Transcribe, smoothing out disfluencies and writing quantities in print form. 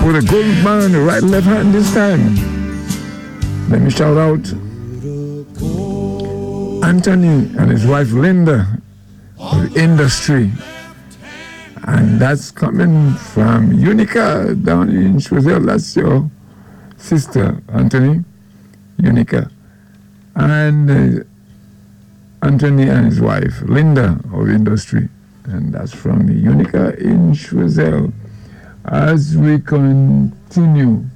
with a gold band, right left hand this time. Let me shout out Anthony and his wife Linda of Industry. And that's coming from Unica down in Choiseul. That's your sister, Anthony, Unica. And Anthony and his wife, Linda of Industry. And that's from Unica in Choiseul. As we continue